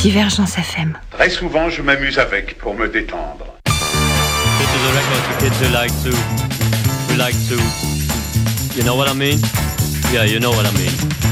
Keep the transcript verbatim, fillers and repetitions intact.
Divergence F M. Très souvent, je m'amuse avec pour me détendre. This is a record for kids who like to, who like to, you know what I mean? Yeah, you know what I mean.